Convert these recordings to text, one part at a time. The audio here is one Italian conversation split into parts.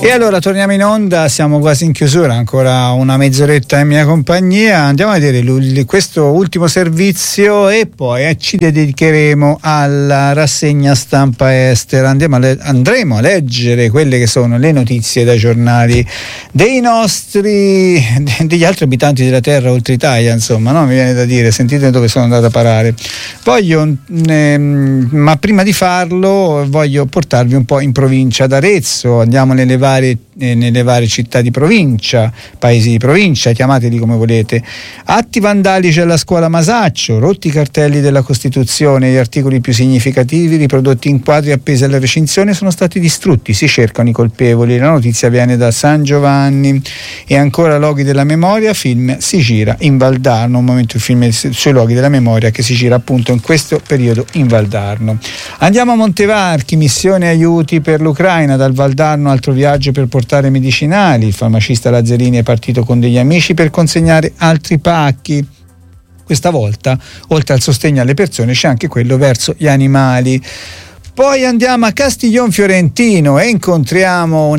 E allora torniamo in onda, siamo quasi in chiusura, ancora una mezz'oretta in mia compagnia. Andiamo a vedere questo ultimo servizio e poi ci dedicheremo alla rassegna stampa estera. Andremo a leggere quelle che sono le notizie dai giornali degli altri abitanti della terra oltre Italia, insomma, no? Mi viene da dire, sentite dove sono andato a parare. Ma prima di farlo voglio portarvi un po' in provincia d'Arezzo. Andiamo nelle varie città di provincia, paesi di provincia, chiamateli come volete. Atti vandalici alla scuola Masaccio, rotti i cartelli della Costituzione, gli articoli più significativi riprodotti in quadri appesi alla recinzione sono stati distrutti, si cercano i colpevoli. La notizia viene da San Giovanni. E ancora loghi della memoria, film si gira in Valdarno, un momento il film sui loghi della memoria che si gira appunto in questo periodo in Valdarno. Andiamo a Montevarchi, missione aiuti per l'Ucraina, dal Valdarno altro viaggio per portare medicinali. Il farmacista Lazzarini è partito con degli amici per consegnare altri pacchi. Questa volta, oltre al sostegno alle persone, c'è anche quello verso gli animali. Poi andiamo a Castiglion Fiorentino e incontriamo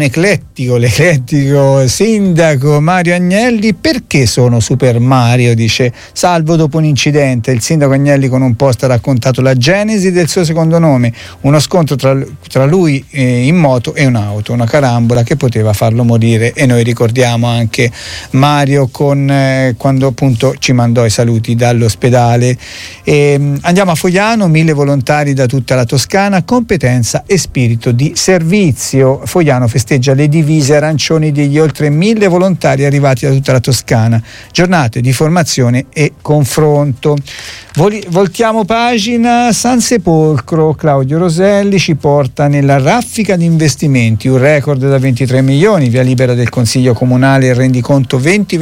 l'eclettico sindaco Mario Agnelli. Perché sono Super Mario? Dice Salvo dopo un incidente. Il sindaco Agnelli con un post ha raccontato la genesi del suo secondo nome, uno scontro tra lui in moto e un'auto, una carambola che poteva farlo morire. E noi ricordiamo anche Mario quando appunto ci mandò i saluti dall'ospedale. Andiamo a Fogliano, 1000 volontari da tutta la Toscana, competenza e spirito di servizio. Fogliano festeggia le divise arancioni degli oltre 1000 volontari arrivati da tutta la Toscana, giornate di formazione e confronto. Voltiamo pagina. San Sepolcro, Claudio Roselli ci porta nella raffica di investimenti, un record da 23 milioni, via libera del Consiglio Comunale, il rendiconto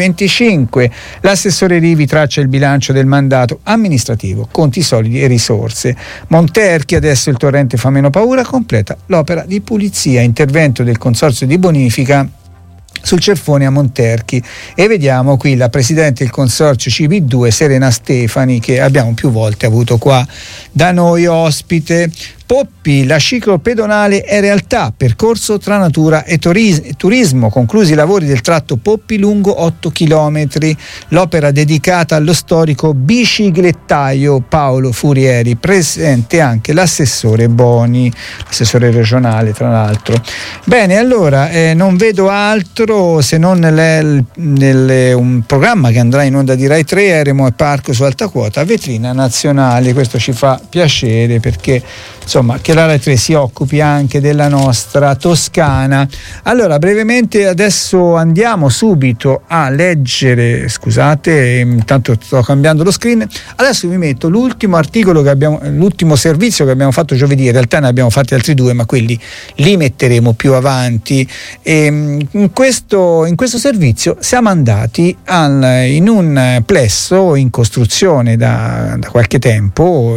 2025, l'assessore Rivi traccia il bilancio del mandato amministrativo, conti solidi e risorse. Monterchi, adesso il torrente fa meno paura, completa l'opera di pulizia, intervento del consorzio di bonifica sul Cerfone a Monterchi. E vediamo qui la presidente del consorzio CB2 Serena Stefani, che abbiamo più volte avuto qua da noi ospite. Poppi, la ciclopedonale è realtà, percorso tra natura e turismo, conclusi i lavori del tratto Poppi lungo 8 chilometri, l'opera dedicata allo storico biciclettaio Paolo Furieri, presente anche l'assessore Boni, assessore regionale tra l'altro. Bene, allora non vedo altro se non un programma che andrà in onda di Rai 3, Eremo e Parco su alta quota, vetrina nazionale. Questo ci fa piacere perché insomma che la Rai 3 si occupi anche della nostra Toscana. Allora brevemente adesso andiamo subito a leggere, scusate intanto sto cambiando lo screen, adesso vi metto l'ultimo articolo l'ultimo servizio che abbiamo fatto giovedì. In realtà ne abbiamo fatti altri 2 ma quelli li metteremo più avanti. In questo servizio siamo andati in un plesso in costruzione da qualche tempo,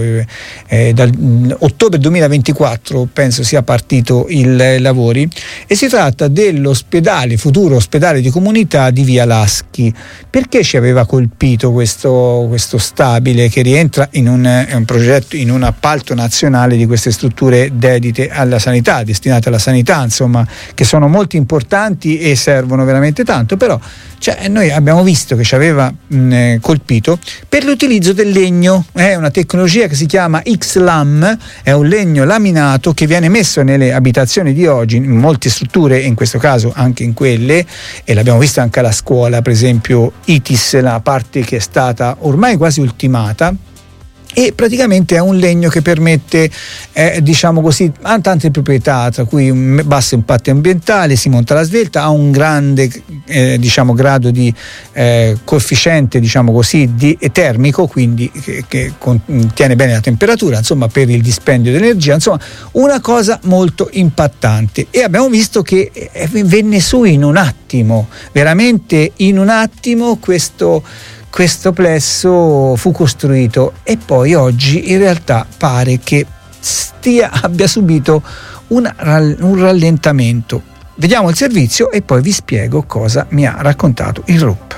dal ottobre 2024 penso sia partito i lavori, e si tratta futuro ospedale di comunità di via Laschi. Perché ci aveva colpito questo stabile che rientra in un progetto, in un appalto nazionale di queste strutture dedite alla sanità, destinate alla sanità, insomma, che sono molto importanti e servono veramente tanto, però noi abbiamo visto che ci aveva colpito per l'utilizzo del legno. È una tecnologia che si chiama XLAM, è un legno laminato che viene messo nelle abitazioni di oggi, in molte strutture, in questo caso anche in quelle, e l'abbiamo visto anche alla scuola, per esempio ITIS, la parte che è stata ormai quasi ultimata. E praticamente è un legno che permette diciamo così, ha tante proprietà, tra cui un basso impatto ambientale, si monta alla svelta, ha un grande diciamo grado di coefficiente diciamo così di termico, quindi che contiene bene la temperatura, insomma, per il dispendio di energia, insomma una cosa molto impattante. E abbiamo visto che venne su in un attimo, veramente in un attimo questo plesso fu costruito, e poi oggi in realtà pare che abbia subito un rallentamento. Vediamo il servizio e poi vi spiego cosa mi ha raccontato il RUP.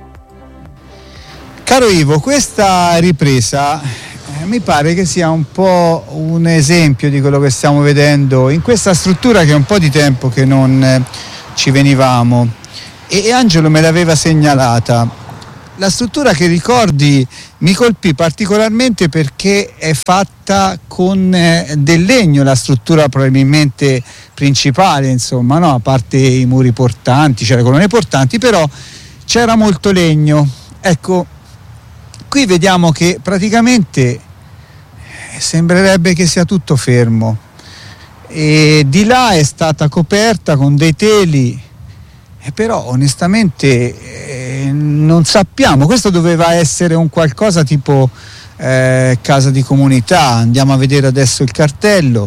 Caro Ivo, questa ripresa mi pare che sia un po' un esempio di quello che stiamo vedendo in questa struttura che è un po' di tempo che non ci venivamo e Angelo me l'aveva segnalata. La struttura che ricordi mi colpì particolarmente perché è fatta con del legno, la struttura probabilmente principale, insomma, no? A parte i muri portanti, cioè le colonne portanti, però c'era molto legno. Ecco, qui vediamo che praticamente sembrerebbe che sia tutto fermo, e di là è stata coperta con dei teli, però onestamente non sappiamo. Questo doveva essere un qualcosa tipo casa di comunità. Andiamo a vedere adesso il cartello,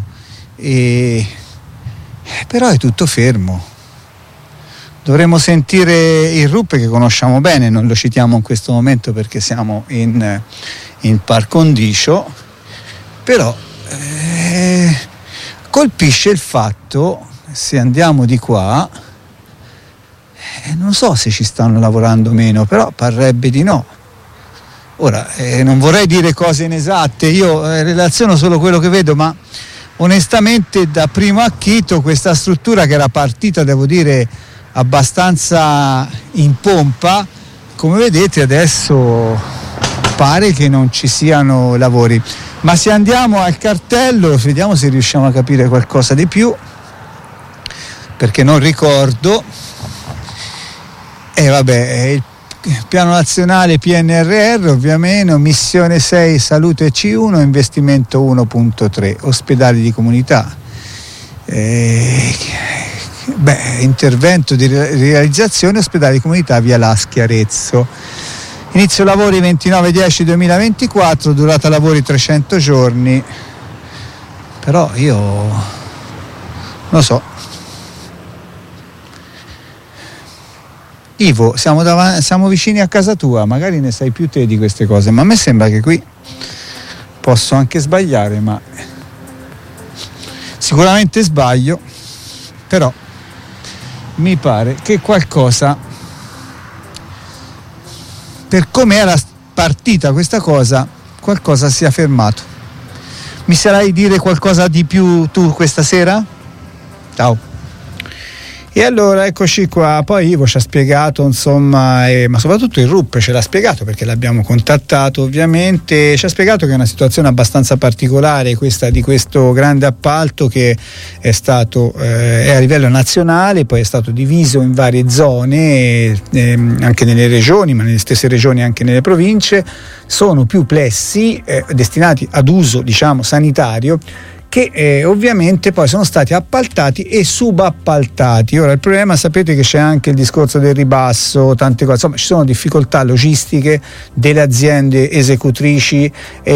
però è tutto fermo. Dovremmo sentire il RUP, che conosciamo bene, non lo citiamo in questo momento perché siamo in par condicio, però colpisce il fatto, se andiamo di qua, non so se ci stanno lavorando meno, però parrebbe di no. Ora, non vorrei dire cose inesatte, io relaziono solo quello che vedo, ma onestamente da primo acchito questa struttura, che era partita, devo dire, abbastanza in pompa, come vedete adesso pare che non ci siano lavori. Ma se andiamo al cartello, vediamo se riusciamo a capire qualcosa di più, perché non ricordo. Vabbè, il piano nazionale PNRR, ovviamente, missione 6 salute C1, investimento 1.3, ospedali di comunità, intervento di realizzazione ospedali di comunità via Laschi Arezzo, inizio lavori 29/10/2024, durata lavori 300 giorni, però io non lo so. Ivo, siamo vicini a casa tua, magari ne sai più te di queste cose, ma a me sembra che qui posso anche sbagliare, ma sicuramente sbaglio, però mi pare che qualcosa, per come era partita questa cosa, qualcosa sia fermato. Mi sarai dire qualcosa di più tu questa sera? Ciao. E allora eccoci qua, poi Ivo ci ha spiegato, insomma, ma soprattutto il RUP ce l'ha spiegato, perché l'abbiamo contattato ovviamente, ci ha spiegato che è una situazione abbastanza particolare questa di questo grande appalto, che è stato è a livello nazionale, poi è stato diviso in varie zone, anche nelle regioni, ma nelle stesse regioni anche nelle province. Sono più plessi destinati ad uso, diciamo, sanitario, che ovviamente poi sono stati appaltati e subappaltati. Ora il problema, sapete che c'è anche il discorso del ribasso, tante cose, insomma ci sono difficoltà logistiche delle aziende esecutrici,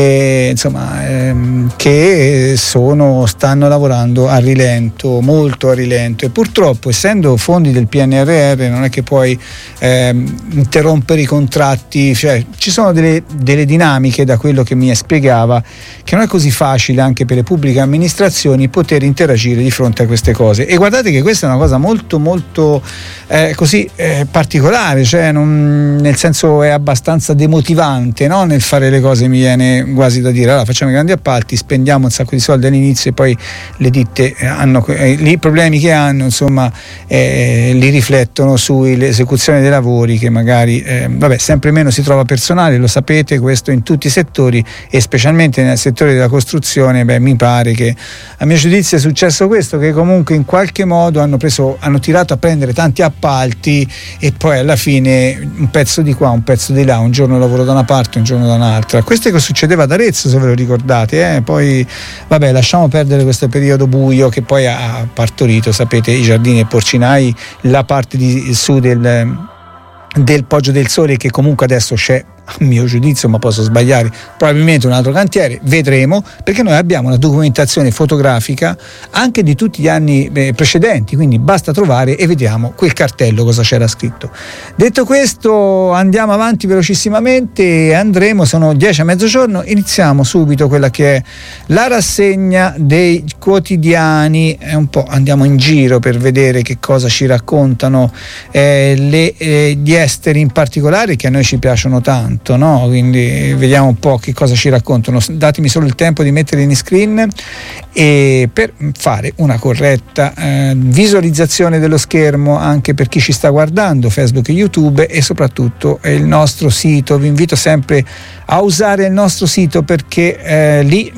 che stanno lavorando a rilento, molto a rilento, e purtroppo, essendo fondi del PNRR, non è che puoi interrompere i contratti, cioè ci sono delle dinamiche, da quello che mi spiegava, che non è così facile anche per le pubbliche amministrazioni poter interagire di fronte a queste cose. E guardate che questa è una cosa molto molto particolare, cioè nel senso è abbastanza demotivante, no? Nel fare le cose mi viene quasi da dire: allora facciamo i grandi appalti, spendiamo un sacco di soldi all'inizio e poi le ditte hanno i problemi che hanno, insomma, li riflettono sull'esecuzione dei lavori, che magari sempre meno si trova personale, lo sapete, questo in tutti i settori, e specialmente nel settore della costruzione. Mi pare che, a mio giudizio, è successo questo, che comunque in qualche modo hanno tirato a prendere tanti appalti e poi alla fine un pezzo di qua, un pezzo di là, un giorno lavoro da una parte, un giorno da un'altra. Questo è che succedeva ad Arezzo, se ve lo ricordate, poi lasciamo perdere questo periodo buio che poi ha partorito, sapete, i giardini e porcinai, la parte di su del Poggio del Sole, che comunque adesso c'è, a mio giudizio, ma posso sbagliare, probabilmente un altro cantiere, vedremo, perché noi abbiamo una documentazione fotografica anche di tutti gli anni precedenti, quindi basta trovare e vediamo quel cartello cosa c'era scritto. Detto questo, andiamo avanti velocissimamente, sono 10 a mezzogiorno, iniziamo subito quella che è la rassegna dei quotidiani, un po' andiamo in giro per vedere che cosa ci raccontano gli esteri, in particolare, che a noi ci piacciono tanto. tanto, no? Quindi vediamo un po' che cosa ci raccontano. Datemi solo il tempo di mettere in screen e per fare una corretta visualizzazione dello schermo anche per chi ci sta guardando, Facebook e YouTube, e soprattutto il nostro sito. Vi invito sempre a usare il nostro sito perché lì